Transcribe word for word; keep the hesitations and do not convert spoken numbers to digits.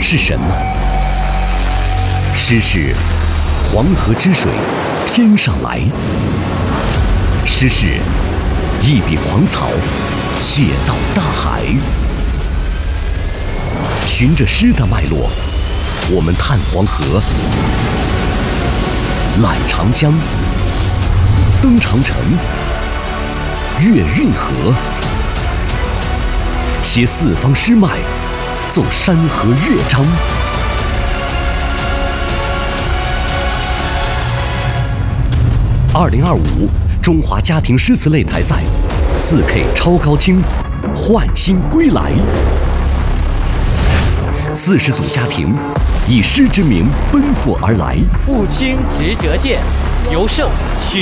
是什么？诗是黄河之水天上来，诗是一笔狂草写到大海。循着诗的脉络，我们探黄河，览长江，登长城，越运河，写四方诗脉，奏山河乐章。二零二五中华家庭诗词擂台赛，四 K 超高清，焕新归来。四十组家庭以诗之名奔赴而来。 物轻直折剑，由盛去。